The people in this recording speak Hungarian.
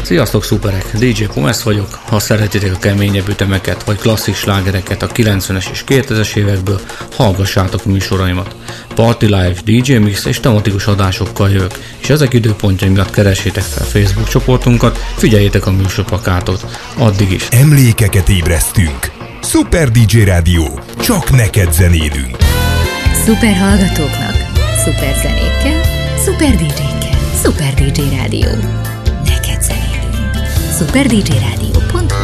Sziasztok szuperek, DJ Pumes vagyok. Ha szeretitek a keményebb ütemeket vagy klasszik slágereket a 90-es és 2000-es évekből, hallgassátok műsoraimat. Party Live, DJ Mix és tematikus adásokkal jövök, és ezek időpontjai miatt keressétek fel Facebook csoportunkat, figyeljétek a műsorplakátot. Addig is. Emlékeket ébresztünk. Super DJ Rádió. Csak neked zenélünk. Szuper hallgatóknak, szuper zenékkel, szuper DJ-kkel. Super DJ Rádió. Neked zenélünk. superdjrádió.hu